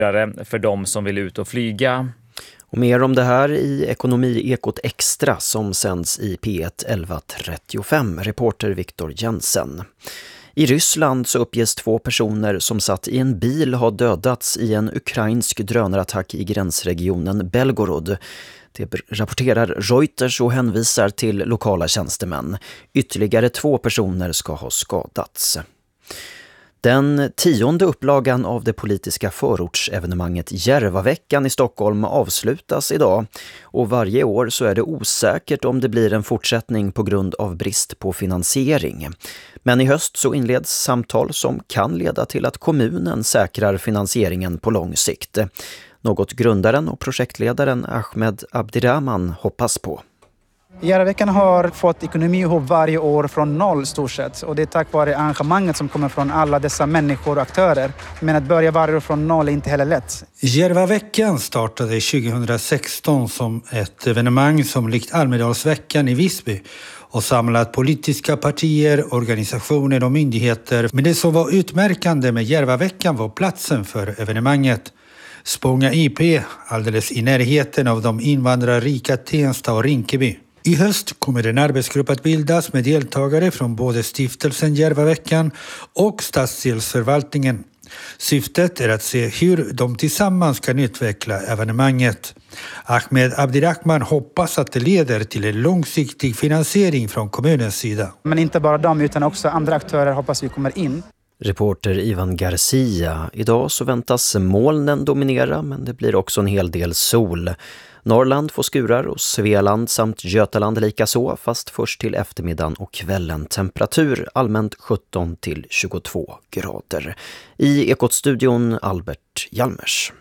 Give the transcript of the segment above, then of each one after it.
för de som vill ut och flyga. Och mer om det här i Ekonomiekot Extra som sänds i P1 11:35. Reporter Viktor Jensen. I Ryssland så uppges 2 personer som satt i en bil ha dödats i en ukrainsk drönarattack i gränsregionen Belgorod. Det rapporterar Reuters och hänvisar till lokala tjänstemän. Ytterligare 2 personer ska ha skadats. Den 10:e upplagan av det politiska förortsevenemanget Järvaveckan i Stockholm avslutas idag. Och varje år så är det osäkert om det blir en fortsättning på grund av brist på finansiering. Men i höst så inleds samtal som kan leda till att kommunen säkrar finansieringen på lång sikt. Något grundaren och projektledaren Ahmed Abdirahman hoppas på. Järvaveckan har fått ekonomi ihop varje år från noll stort sett. Och det är tack vare engagemanget som kommer från alla dessa människor och aktörer. Men att börja varje år från noll är inte heller lätt. Järvaveckan startade 2016 som ett evenemang som likt Almedalsveckan i Visby och samlat politiska partier, organisationer och myndigheter. Men det som var utmärkande med Järvaveckan var platsen för evenemanget. Spånga IP, alldeles i närheten av de invandrarrika Tensta och Rinkeby. I höst kommer en arbetsgrupp att bildas med deltagare från både stiftelsen Järvaveckan och stadsdelsförvaltningen. Syftet är att se hur de tillsammans kan utveckla evenemanget. Ahmed Abdirahman hoppas att det leder till en långsiktig finansiering från kommunens sida. Men inte bara dem utan också andra aktörer hoppas vi kommer in. Reporter Ivan Garcia. Idag så väntas molnen dominera men det blir också en hel del sol. Norrland får skurar och Svealand samt Götaland lika så, fast först till eftermiddagen och kvällen. Temperatur allmänt 17 till 22 grader. I Ekot-studion Albert Hjalmers.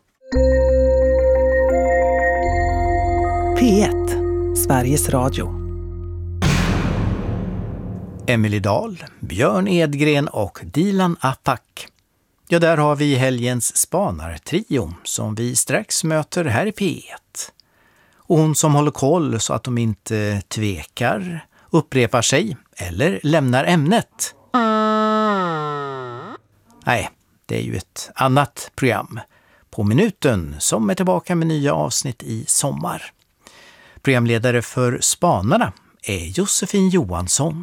P1, Sveriges Radio. Emily Dahl, Björn Edgren och Dilan Apak. Ja, där har vi helgens spanartrio som vi strax möter här i P1. Och hon som håller koll så att de inte tvekar, upprepar sig eller lämnar ämnet. Nej, det är ju ett annat program. På minuten som är tillbaka med nya avsnitt i sommar. Programledare för Spanarna är Josefin Johansson.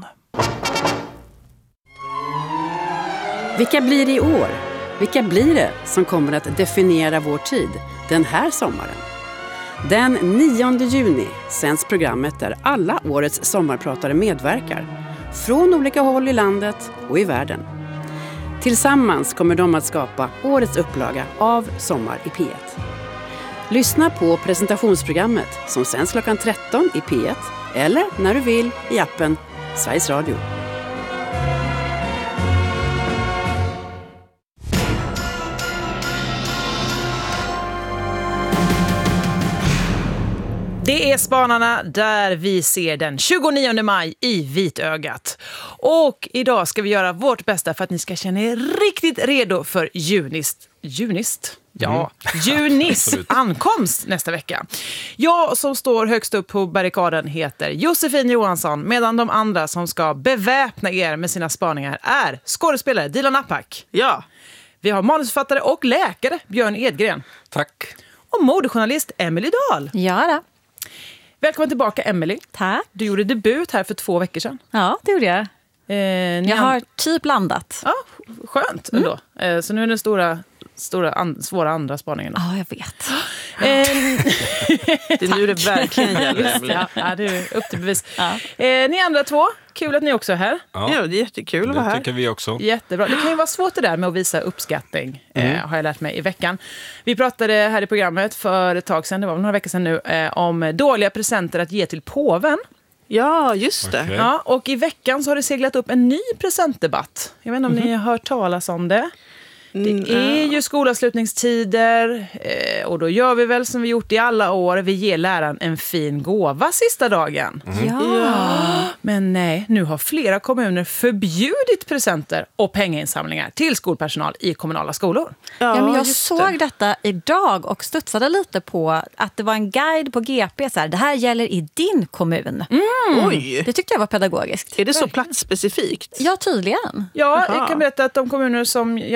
Vilka blir det i år? Vilka blir det som kommer att definiera vår tid den här sommaren? Den 9 juni sänds programmet där alla årets sommarpratare medverkar. Från olika håll i landet och i världen. Tillsammans kommer de att skapa årets upplaga av Sommar i P1. Lyssna på presentationsprogrammet som sänds klockan 13 i P1 eller när du vill i appen Sveriges Radio. Det är Spanarna där vi ser den 29 maj i Vitögat. Och idag ska vi göra vårt bästa för att ni ska känna er riktigt redo för junist? Ja, Junis ankomst nästa vecka. Jag som står högst upp på barrikaden heter Josefin Johansson, medan de andra som ska beväpna er med sina spaningar är skådespelare Dilan Apak. Ja. Vi har manusförfattare och läkare Björn Edgren. Tack. Och modejournalist Emily Dahl. Ja då. Välkommen tillbaka, Emily. Tack. Du gjorde debut här för 2 veckor sedan. Ja, det gjorde jag. Jag har typ landat. Ja, skönt ändå. Så nu är den svåra andra spaningen. Ja, jag vet. Det är nu det verkligen gäller. Ja, det är upp till bevis. Ja. Ni andra 2, kul att ni också är här. Ja, det är jättekul att vara här. Det tycker vi också. Jättebra. Det kan ju vara svårt det där med att visa uppskattning, har jag lärt mig i veckan. Vi pratade här i programmet för ett tag sedan, det var några veckor sedan nu, om dåliga presenter att ge till påven. Ja, just det. Okay. Ja, och i veckan så har det seglat upp en ny presentdebatt. Jag vet inte om ni har hört talas om det. Det är ju skolavslutningstider och då gör vi väl som vi gjort i alla år. Vi ger läraren en fin gåva sista dagen. Ja. Men nej, nu har flera kommuner förbjudit presenter och pengainsamlingar till skolpersonal i kommunala skolor. Ja, men jag såg detta idag och studsade lite på att det var en guide på GP. Så här, det här gäller i din kommun. Oj. Det tyckte jag var pedagogiskt. Är det så platsspecifikt? Ja, tydligen. Ja, jag kan berätta att de kommuner som i alla fall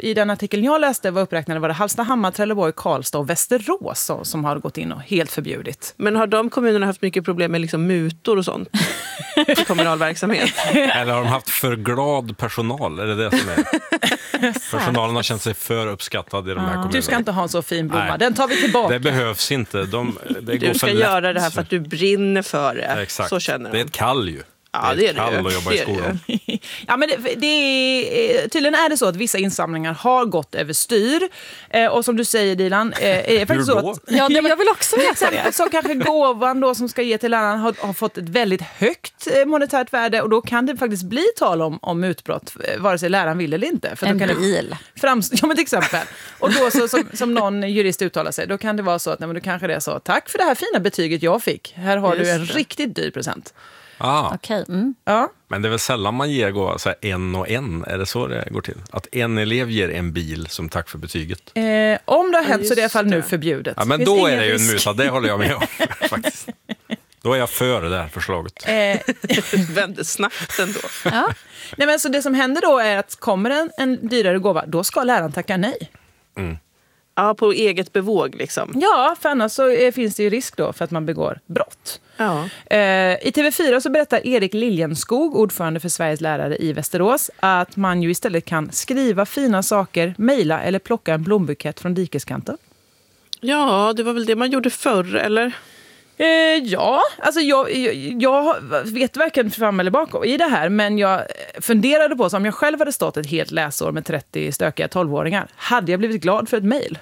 i den artikeln jag läste var uppräknade var det Hallstahammar, Trelleborg, Karlstad och Västerås som har gått in och helt förbjudit. Men har de kommunerna haft mycket problem med liksom mutor och sånt i kommunal verksamhet? Eller har de haft för glad personal? Är det som är? Personalen har känt sig för uppskattad i de här kommunerna. Du ska inte ha en så fin blomma. Nej. Den tar vi tillbaka. Det behövs inte. Du ska göra det här för att du brinner för det. Exakt. Så känner de. Det är ett kall ju. Ja, det är kall det. att jobba i skolan. Ja, men tydligen är det så att vissa insamlingar har gått överstyr. Och som du säger, Dilan, är faktiskt Hur så då? att... Ja, jag vill också veta det. Så kanske gåvan då som ska ge till läraren har fått ett väldigt högt monetärt värde och då kan det faktiskt bli tal om utbrott, vare sig läraren vill eller inte. För En då kan bil. Ja, men till exempel. Och då som någon jurist uttalar sig, då kan det vara så att nej, men då kanske det är så, tack för det här fina betyget jag fick. Här har du en riktigt dyr present. Okej. Ja. Men det är väl sällan man ger gåva så här en och en. Är det så det går till? Att en elev ger en bil som tack för betyget? Om det har hänt så är det i alla fall nu förbjudet. Ja, men Finns då ingen är det ju en risk. muta. Det håller jag med om faktiskt. Då är jag för det här förslaget. Vände snabbt ändå. Ja. Nej, men så det som händer då är att kommer en dyrare gåva, då ska läraren tacka nej. Mm. Ja, på eget bevåg liksom. Ja, för annars så finns det ju risk då för att man begår brott. Ja. I TV4 så berättar Erik Liljenskog, ordförande för Sveriges lärare i Västerås, att man ju istället kan skriva fina saker, mejla eller plocka en blombukett från dikeskanten. Ja, det var väl det man gjorde förr, eller? Ja, alltså jag vet varken fram eller bakom i det här, men jag funderade på så om jag själv hade stått ett helt läsår med 30 stökiga 12-åringar, hade jag blivit glad för ett mejl?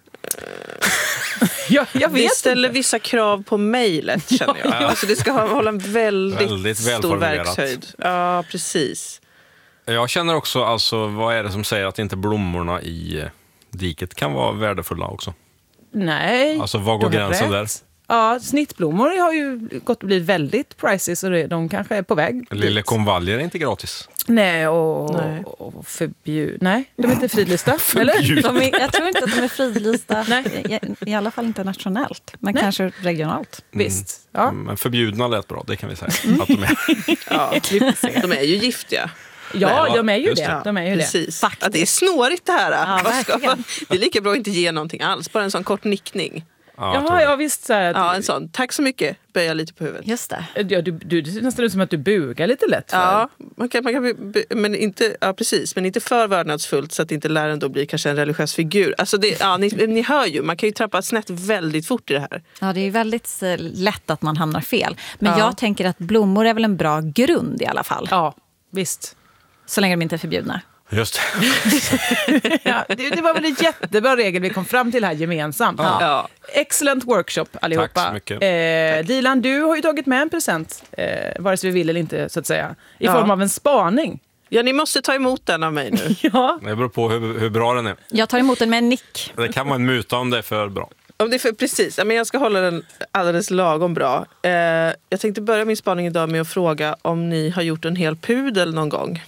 jag vet Vi ställer inte. vissa krav på mejlet, känner jag. Alltså det ska hålla en väldigt stor välformulerat. verkshöjd. Ja, precis. Jag känner också, alltså, vad är det som säger att inte blommorna i diket kan vara värdefulla också? Nej. Alltså, vad går du har gränsen rätt. där? Ja, snittblommor har ju gått och blivit väldigt pricey så de kanske är på väg. Lille konvaljer är inte gratis. Nej, och förbjud. Nej, de är inte fridlysta, eller? Jag tror inte att de är fridlysta. I alla fall inte nationellt, men kanske regionalt. Visst. Ja. Men förbjudna lät bra, det kan vi säga. Att de är. Ja, de är ju giftiga. Ja, Nej, de är ju just det. det. De är ju Precis. det. Att det är snårigt det här. Ja, Vad ska verkligen. det är lika bra att inte ge någonting alls, bara en sån kort nickning. Jaha, ja visst. Så här, Ja, en sån. Tack så mycket. Böja lite på huvudet. Just det. Ja, det ser nästan ut som att du bugar lite lätt. För. Ja, man kan men inte, ja, precis, men inte för vördnadsfullt så att inte läraren då blir kanske en religiös figur. Alltså det, ja, ni hör ju, man kan ju trappa snett väldigt fort i det här. Ja, det är ju väldigt lätt att man hamnar fel. Men jag tänker att blommor är väl en bra grund i alla fall. Ja, visst. Så länge de inte är förbjudna. Just Ja, det var väl en jättebra regel vi kom fram till här gemensamt. Ja. Excellent workshop allihopa. Tack så mycket. Dilan, du har ju tagit med en present, vare sig vi vill eller inte, så att säga. I form av en spaning. Ja, ni måste ta emot den av mig nu. Ja. Det beror på hur bra den är. Jag tar emot den med en nick. Det kan vara en muta om det är för bra. Om det är för, precis, men jag ska hålla den alldeles lagom bra. Jag tänkte börja min spaning idag med att fråga om ni har gjort en hel pudel någon gång.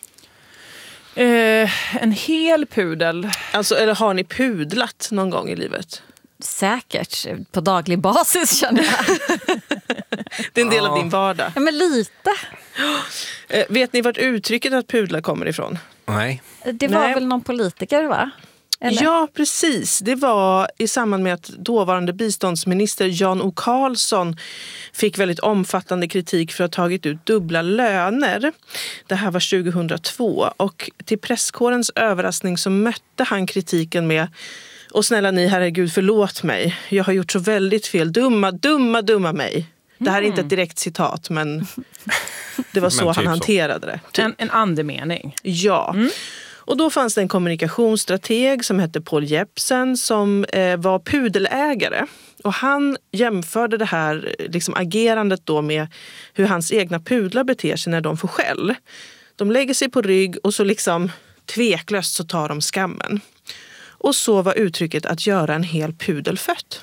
En hel pudel. Alltså, eller har ni pudlat någon gång i livet? Säkert, på daglig basis känner jag. Det är en del av din vardag. Ja, men lite. Vet ni vart uttrycket att pudla kommer ifrån? Nej. Det var Nej. väl någon politiker, va? Eller? Ja, precis. Det var i samband med att dåvarande biståndsminister Jan O. Karlsson fick väldigt omfattande kritik för att ha tagit ut dubbla löner. Det här var 2002 och till presskårens överraskning så mötte han kritiken med: och snälla ni, herregud, förlåt mig. Jag har gjort så väldigt fel. Dumma mig. Det här är inte ett direkt citat, men det var så Men typ han så. hanterade det. Typ. En andemening. Ja. Och då fanns det en kommunikationsstrateg som hette Paul Jepsen som var pudelägare. Och han jämförde det här liksom agerandet då med hur hans egna pudlar beter sig när de får skäll. De lägger sig på rygg och så liksom tveklöst så tar de skammen. Och så var uttrycket att göra en hel pudel fött.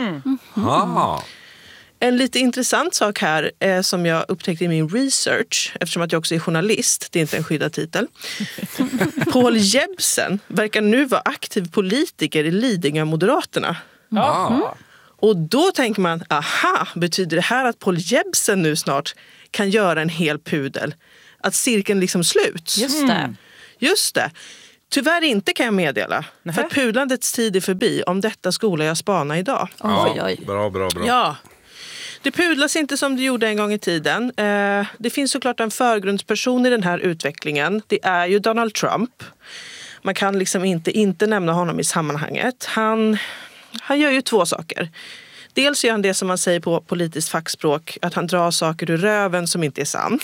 En lite intressant sak här som jag upptäckte i min research, eftersom att jag också är journalist, det är inte en skyddad titel. Paul Jepsen verkar nu vara aktiv politiker i Lidingö Moderaterna. Och då tänker man, aha, betyder det här att Paul Jepsen nu snart kan göra en hel pudel? Att cirkeln liksom sluts? Just det. Just det. Tyvärr inte, kan jag meddela. För att pudlandets tid är förbi. Om detta skola jag spana idag. Ja, bra. Ja. Det pudlas inte som det gjorde en gång i tiden. Det finns såklart en förgrundsperson i den här utvecklingen. Det är ju Donald Trump. Man kan liksom inte nämna honom i sammanhanget. Han gör ju två saker. Dels gör han det som man säger på politiskt fackspråk, att han drar saker ur röven som inte är sant.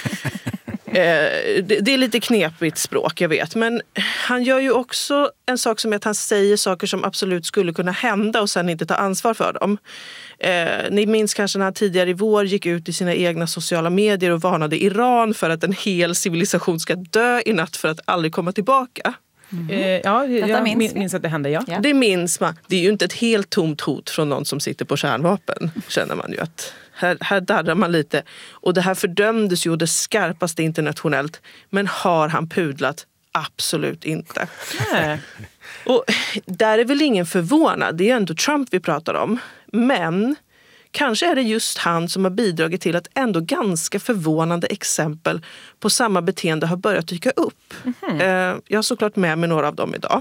Det är lite knepigt språk, jag vet. Men han gör ju också en sak som är att han säger saker som absolut skulle kunna hända och sen inte ta ansvar för dem. Ni minns kanske när han tidigare i vår gick ut i sina egna sociala medier och varnade Iran för att en hel civilisation ska dö i natt för att aldrig komma tillbaka. Jag minns att det hände, ja. Det minns man. Det är ju inte ett helt tomt hot från någon som sitter på kärnvapen, känner man ju att här darrar man lite. Och det här fördömdes ju det skarpaste internationellt. Men har han pudlat? Absolut inte. Och där är väl ingen förvånad. Det är ändå Trump vi pratar om. Men kanske är det just han som har bidragit till att ändå ganska förvånande exempel på samma beteende har börjat dyka upp. Jag har såklart med mig några av dem idag.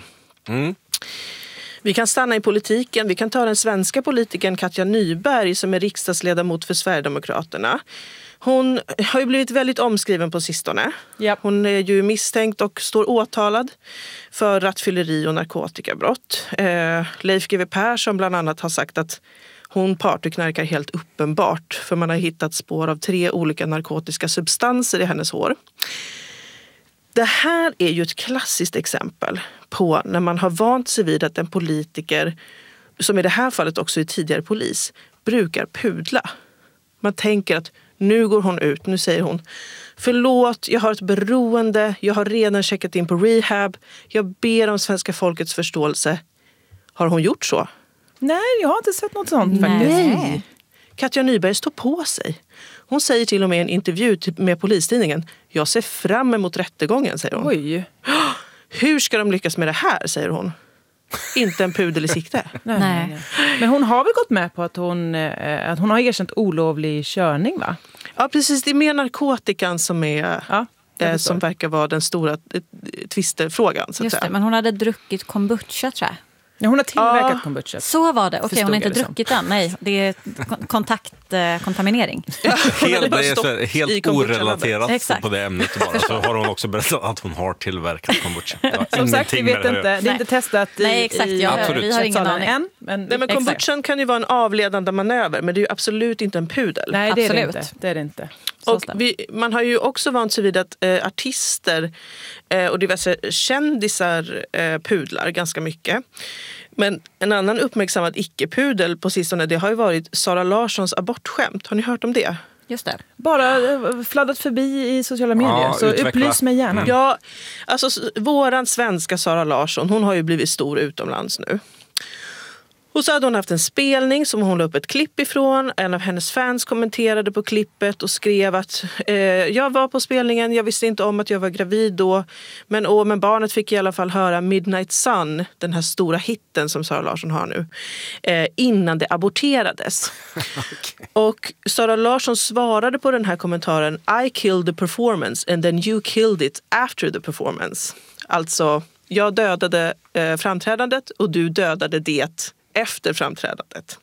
Vi kan stanna i politiken. Vi kan ta den svenska politikern Katja Nyberg som är riksdagsledamot för Sverigedemokraterna. Hon har ju blivit väldigt omskriven på sistone. Yep. Hon är ju misstänkt och står åtalad för rattfylleri och narkotikabrott. Leif GW Persson bland annat har sagt att hon partyknarkar helt uppenbart, för man har hittat spår av 3 olika narkotiska substanser i hennes hår. Det här är ju ett klassiskt exempel på när man har vant sig vid att en politiker, som i det här fallet också är tidigare polis, brukar pudla. Man tänker att nu går hon ut, nu säger hon: förlåt, jag har ett beroende, jag har redan checkat in på rehab, jag ber om svenska folkets förståelse. Har hon gjort så? Nej, jag har inte sett något sånt faktiskt. Nej. Katja Nyberg står på sig. Hon säger till och med i en intervju med Polistidningen: jag ser fram emot rättegången, säger hon. Oj. Hur ska de lyckas med det här, säger hon. Inte en pudel i sikte. Nej. Men hon har väl gått med på att hon har erkänt olovlig körning, va? Ja, precis. Det är mer narkotikan som är... Ja. Som verkar vara den stora tvistefrågan, så att Just säga. det, men hon hade druckit kombucha, tror jag. Ja, hon har tillverkat kombucha. Så var det. Okej, hon har inte druckit den. Nej, det är kontaktkontaminering. Helt orelaterat Exakt. på det ämnet bara. Så har hon också berättat att hon har tillverkat kombucha. Som sagt, vi vet inte. Det är inte testat Nej, exakt. Vi har ingen aning än. Men kombuchan kan ju vara en avledande manöver, men det är ju absolut inte en pudel. Nej, det är det inte. Och man har ju också vant sig vid att artister och diverse kändisar pudlar ganska mycket. Men en annan uppmärksammad icke-pudel på sistone, det har ju varit Sara Larssons abortskämt. Har ni hört om det? Just det. Bara fladdat förbi i sociala medier, så upplys mig gärna. Ja, alltså våran svenska Sara Larsson, hon har ju blivit stor utomlands nu. Och så hade hon haft en spelning som hon la upp ett klipp ifrån. En av hennes fans kommenterade på klippet och skrev att jag var på spelningen, jag visste inte om att jag var gravid då. Men barnet fick i alla fall höra Midnight Sun, den här stora hitten som Sara Larsson har nu, innan det aborterades. Okay. Och Sara Larsson svarade på den här kommentaren: I killed the performance and then you killed it after the performance. Alltså, jag dödade framträdandet och du dödade det efter framträdandet.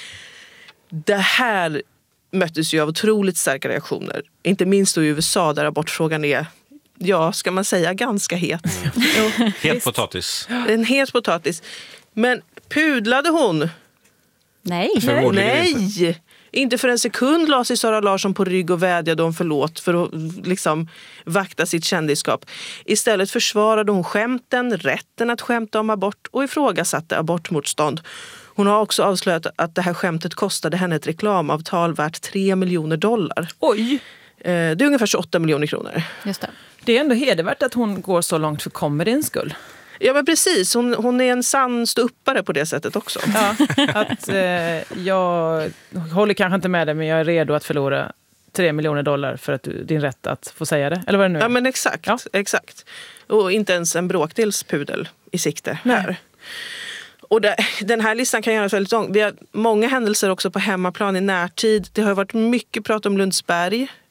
Det här möttes ju av otroligt starka reaktioner. Inte minst då i USA, där abortfrågan är, ska man säga, ganska het. Het potatis. En het potatis. Men pudlade hon? Nej. Nej. Inte för en sekund la sig Sara Larsson på rygg och vädjade om förlåt för att liksom vakta sitt kändisskap. Istället försvarade hon skämten, rätten att skämta om abort och ifrågasatte abortmotstånd. Hon har också avslöjat att det här skämtet kostade henne ett reklamavtal värt $3 miljoner. Oj! Det är ungefär 28 miljoner kronor. Just det. Det är ändå hedervärt att hon går så långt för comedyns skull. Ja, men precis. Hon är en sann ståuppare på det sättet också. Ja, att jag håller kanske inte med dig, men jag är redo att förlora $3 miljoner för att din rätt att få säga det. Eller vad det nu är. Ja, men exakt. Ja. Exakt. Och inte ens en bråkdels pudel i sikte här. Och den här listan kan göras väldigt lång. Vi har många händelser också på hemmaplan i närtid. Det har varit mycket prat om Lundsberg.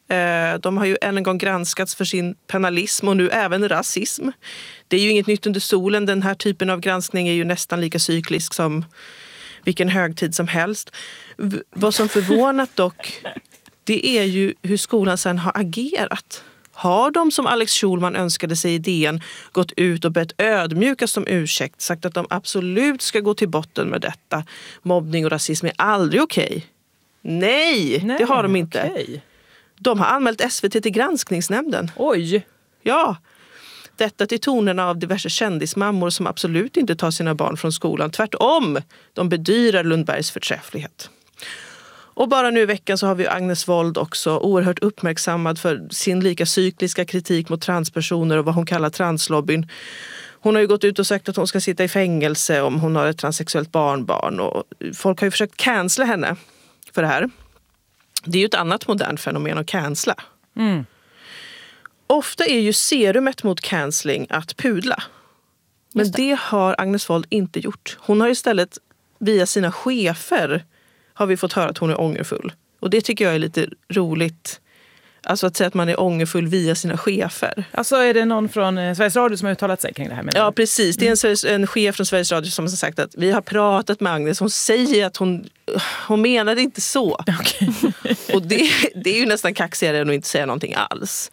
De har ju än en gång granskats för sin penalism och nu även rasism. Det är ju inget nytt under solen. Den här typen av granskning är ju nästan lika cyklisk som vilken högtid som helst. Vad som förvånat dock, det är ju hur skolan sen har agerat. Har de, som Alex Schulman önskade sig i DN, gått ut och bett ödmjukast om ursäkt, sagt att de absolut ska gå till botten med detta. Mobbning och rasism är aldrig okej. Nej, det har de inte. Okay. De har anmält SVT till granskningsnämnden. Oj! Ja, detta till tonerna av diverse kändismammor som absolut inte tar sina barn från skolan. Tvärtom, de bedyrar Lundbergs förträfflighet. Och bara nu i veckan så har vi Agnes Wold också, oerhört uppmärksammad för sin lika cykliska kritik mot transpersoner och vad hon kallar translobbyn. Hon har ju gått ut och sagt att hon ska sitta i fängelse om hon har ett transsexuellt barnbarn. Och folk har ju försökt cancella henne för det här. Det är ju ett annat modernt fenomen att cancella. Mm. Ofta är ju serumet mot cancelling att pudla. Men det har Agnes Wold inte gjort. Hon har istället via sina chefer har vi fått höra att hon är ångerfull. Och det tycker jag är lite roligt. Alltså att säga att man är ångerfull via sina chefer. Alltså är det någon från Sveriges Radio som har uttalat sig kring det här? Ja, precis. Det är en chef från Sveriges Radio som har sagt att vi har pratat med Agnes. Hon säger att hon menade inte så. Okay. Och det är ju nästan kaxigare än att inte säga någonting alls.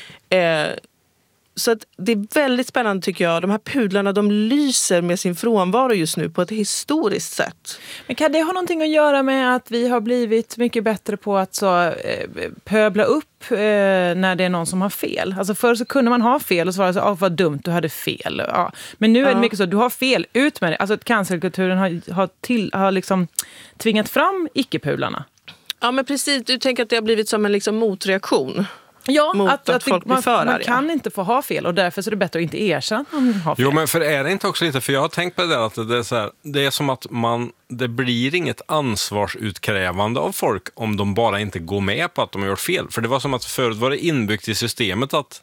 Så att det är väldigt spännande tycker jag. De här pudlarna, de lyser med sin frånvaro just nu på ett historiskt sätt. Men kan det ha någonting att göra med att vi har blivit mycket bättre på att pöbla upp när det är någon som har fel? Alltså förr så kunde man ha fel och så var det så, vad dumt, du hade fel. Ja. Men nu är det mycket så, du har fel, ut med det. Alltså cancelkulturen har liksom tvingat fram icke-pudlarna. Ja men precis, du tänker att det har blivit som en liksom motreaktion. Ja, att folk blir för man kan inte få ha fel och därför så är det bättre att inte erkänna om man har fel. Jo, men för är det inte också lite, för jag har tänkt på det där att det är så här, det är som att det blir inget ansvarsutkrävande av folk om de bara inte går med på att de har gjort fel. För det var som att förut var det inbyggt i systemet att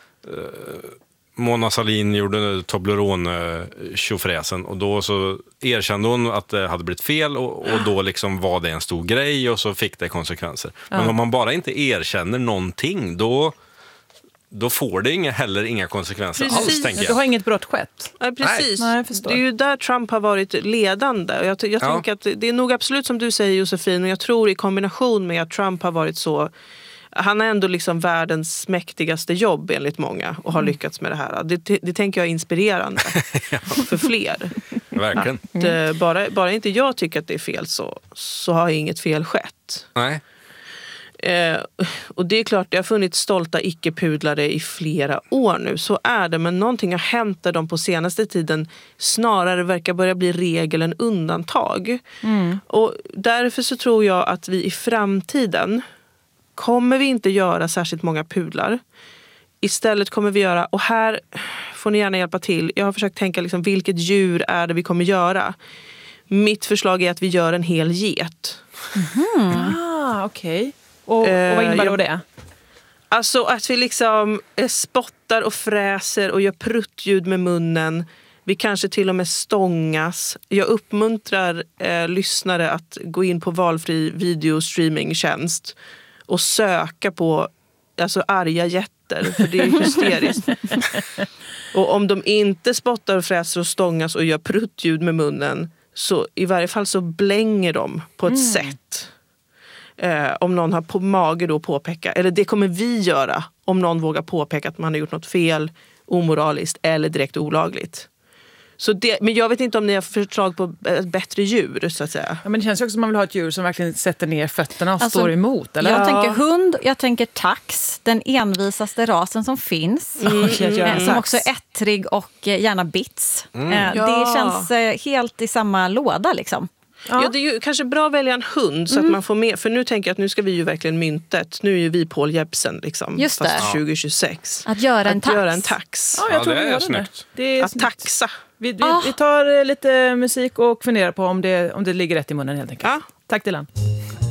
Mona Sahlin gjorde Toblerone-tjofräsen och då så erkände hon att det hade blivit fel och då liksom var det en stor grej och så fick det konsekvenser. Men om man bara inte erkänner någonting då får det heller inga konsekvenser alls, tänker jag. Du har inget brott skett. Ja, precis. Nej, det är ju där Trump har varit ledande. Jag tänker att det är nog absolut som du säger, Josefin, och jag tror i kombination med att Trump har varit så. Han är ändå liksom världens mäktigaste jobb enligt många och har lyckats med det här. Det tänker jag är inspirerande för fler. Verkligen. Att, bara inte jag tycker att det är fel så har inget fel skett. Nej. Och det är klart, det har funnits stolta icke-pudlare i flera år nu. Så är det, men någonting har hänt där de på senaste tiden snarare verkar börja bli regel än undantag. Och därför så tror jag att vi i framtiden kommer vi inte göra särskilt många pudlar. Istället kommer vi göra, och här får ni gärna hjälpa till. Jag har försökt tänka liksom, vilket djur är det vi kommer göra. Mitt förslag är att vi gör en hel get. Okej. Och vad innebär då det? Alltså att vi liksom spottar och fräser och gör pruttljud med munnen. Vi kanske till och med stångas. Jag uppmuntrar lyssnare att gå in på valfri videostreamingtjänst och söka på arga jätter, för det är hysteriskt. Och om de inte spottar och fräser och stångas och gör pruttljud med munnen, så i varje fall så blänger de på ett sätt. Om någon har på mage då påpeka, eller det kommer vi göra om någon vågar påpeka att man har gjort något fel, omoraliskt eller direkt olagligt. Så men jag vet inte om ni har förslag på ett bättre djur, så att säga. Ja, men det känns också som man vill ha ett djur som verkligen sätter ner fötterna och står emot, eller? Jag tänker hund, jag tänker tax, den envisaste rasen som finns. Som också är ettrig och gärna bits. Det känns helt i samma låda liksom. Ja, det är ju kanske bra att välja en hund så att man får med. För nu tänker jag att nu ska vi ju verkligen myntet. Nu är ju vi Paul Jepsen liksom. Just det. Fast 2026. Att göra en tax. Ja, jag tror det är snyggt. Att taxa. Vi tar lite musik och funderar på om det ligger rätt i munnen helt enkelt. Ja. Tack Dilan.